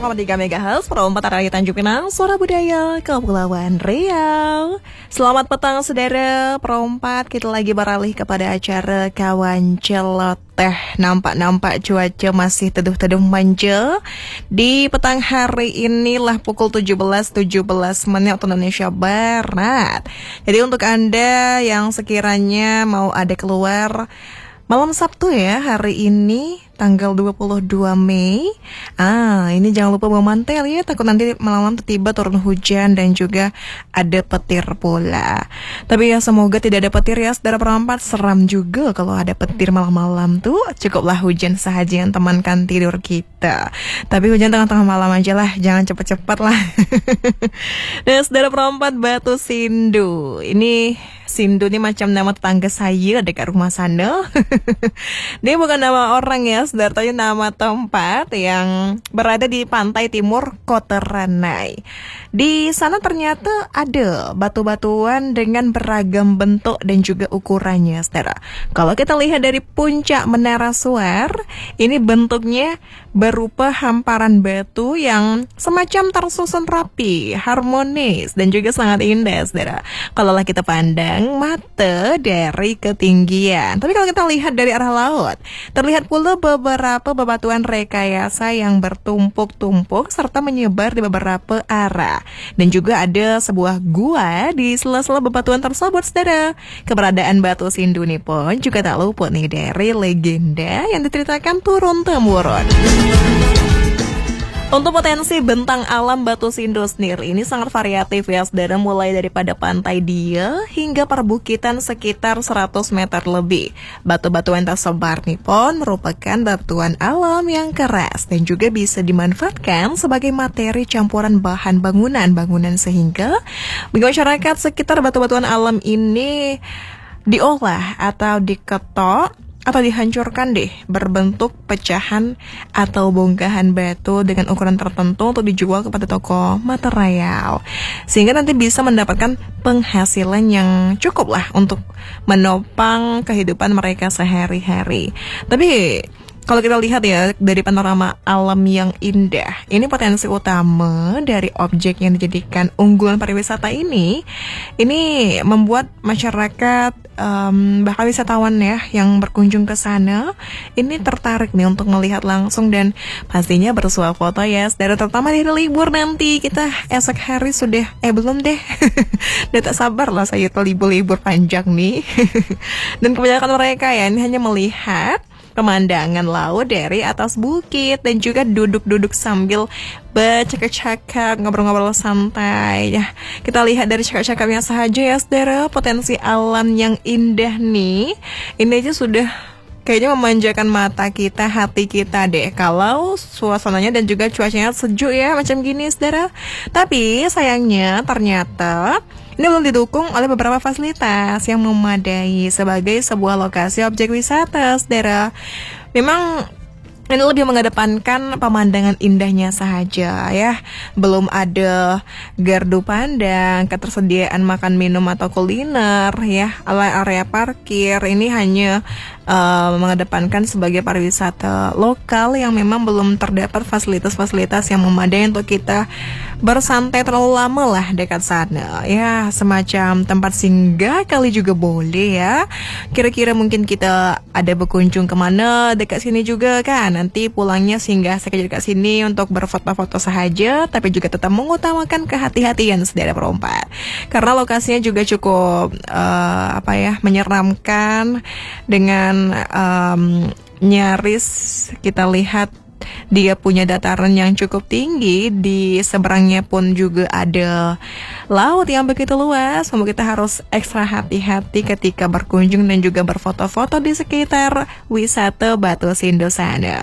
101,3 MHz Perompat Araya Tanjung Pinang, Suara Budaya Kepulauan Riau. Selamat petang saudara Perompat. Kita lagi beralih kepada acara Kawan Celoteh. Nampak-nampak cuaca masih teduh-teduh manja. Di petang hari inilah pukul 17.17 waktu Indonesia Barat. Jadi untuk Anda yang sekiranya mau ada keluar malam Sabtu ya, hari ini tanggal 22 Mei. Ini jangan lupa bawa mantel ya, takut nanti malam-malam tiba turun hujan dan juga ada petir pula. Tapi ya semoga tidak ada petir ya, saudara Perompat. Seram juga kalau ada petir malam-malam tuh. Cukuplah hujan saja yang temankan tidur kita. Tapi hujan tengah-tengah malam aja lah, jangan cepet-cepet lah. Dan saudara Perompat, Batu Sindu. Ini Sindu ini macam nama tetangga saya dekat rumah sana. Dia bukan nama orang ya, saudara, nama tempat yang berada di pantai timur Kota Ranai. Di sana ternyata ada batu-batuan dengan beragam bentuk dan juga ukurannya, saudara. Kalau kita lihat dari puncak Menara Suar, ini bentuknya berupa hamparan batu yang semacam tersusun rapi, harmonis, dan juga sangat indah, saudara. Kalau kita pandang mata dari ketinggian. Tapi kalau kita lihat dari arah laut, terlihat pula beberapa bebatuan rekayasa yang bertumpuk-tumpuk serta menyebar di beberapa arah. Dan juga ada sebuah gua di sela-sela bebatuan tersebut, saudara. Keberadaan Batu Sindu ini pun juga tak luput nih dari legenda yang diceritakan turun-temurun. Untuk potensi bentang alam Batu Sindu sendiri ini sangat variatif ya, saudara, mulai daripada pantai dia hingga perbukitan sekitar 100 meter lebih. Batu-batu yang tersebar nih pun merupakan batuan alam yang keras dan juga bisa dimanfaatkan sebagai materi campuran bahan bangunan sehingga bagi masyarakat sekitar batu-batuan alam ini diolah atau diketok atau dihancurkan deh berbentuk pecahan atau bongkahan batu dengan ukuran tertentu untuk dijual kepada toko material, sehingga nanti bisa mendapatkan penghasilan yang cukup lah untuk menopang kehidupan mereka sehari-hari. Tapi kalau kita lihat ya dari panorama alam yang indah, ini potensi utama dari objek yang dijadikan unggulan pariwisata ini membuat masyarakat bahkan wisatawan ya yang berkunjung ke sana ini tertarik nih untuk melihat langsung dan pastinya bersuah foto ya, saudara, terutama di hari libur nanti. Kita esok hari sudah belum deh. Udah tak sabar lah saya tuh libur panjang nih. Dan kebanyakan mereka ya ini hanya melihat pemandangan laut dari atas bukit dan juga duduk-duduk sambil bercakap-cakap, ngobrol-ngobrol santai. Ya, kita lihat dari cakap-cakapnya saja ya, saudara, potensi alam yang indah nih. Ini aja sudah kayaknya memanjakan mata kita, hati kita deh. Kalau suasananya dan juga cuacanya sejuk ya, macam gini, saudara. Tapi sayangnya ternyata ini belum didukung oleh beberapa fasilitas yang memadai sebagai sebuah lokasi objek wisata, saudara. Memang ini lebih mengedepankan pemandangan indahnya saja ya. Belum ada gardu pandang, ketersediaan makan minum atau kuliner ya, area parkir. Ini hanya mengedepankan sebagai pariwisata lokal yang memang belum terdapat fasilitas-fasilitas yang memadai untuk kita bersantai terlalu lama lah dekat sana ya, semacam tempat singgah kali juga boleh ya. Kira-kira mungkin kita ada berkunjung kemana dekat sini juga kan, nanti pulangnya singgah saja dekat sini untuk berfoto-foto sahaja, tapi juga tetap mengutamakan kehati-hatian, saudara Perompat, karena lokasinya juga cukup menyeramkan dengan nyaris kita lihat dia punya dataran yang cukup tinggi, di seberangnya pun juga ada laut yang begitu luas. Membuat kita harus ekstra hati-hati ketika berkunjung dan juga berfoto-foto di sekitar wisata Batu Sindu sana.